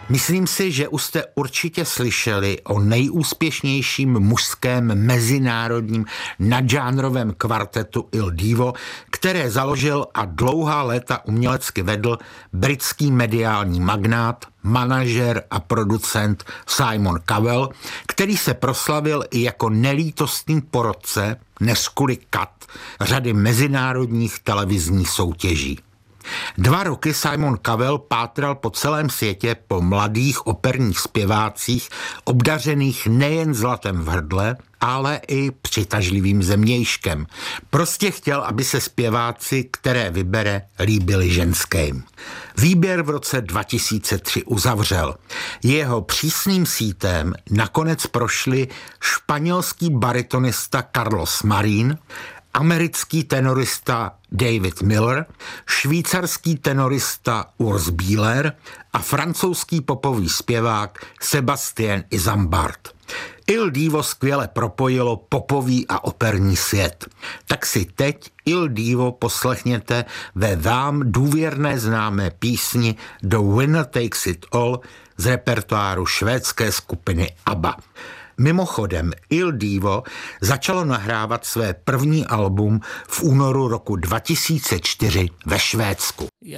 Myslím si, že už jste určitě slyšeli o nejúspěšnějším mužském mezinárodním nadžánrovém kvartetu Il Divo, které založil a dlouhá léta umělecky vedl britský mediální magnát, manažer a producent Simon Cowell, který se proslavil i jako nelítostný porotce, než kvůli kat, řady mezinárodních televizních soutěží. 2 roky Simon Cowell pátral po celém světě po mladých operních zpěvácích, obdařených nejen zlatem v hrdle, ale i přitažlivým zemějškem. Prostě chtěl, aby se zpěváci, které vybere, líbili ženským. Výběr v roce 2003 uzavřel. Jeho přísným sítem nakonec prošli španělský baritonista Carlos Marín, americký tenorista David Miller, švýcarský tenorista Urs Bieler a francouzský popový zpěvák Sébastien Isambard. Il Divo skvěle propojilo popový a operní svět. Tak si teď Il Divo poslechněte ve vám důvěrné známé písni The Winner Takes It All z repertoáru švédské skupiny ABBA. Mimochodem, Il Divo začalo nahrávat své první album v únoru roku 2004 ve Švédsku.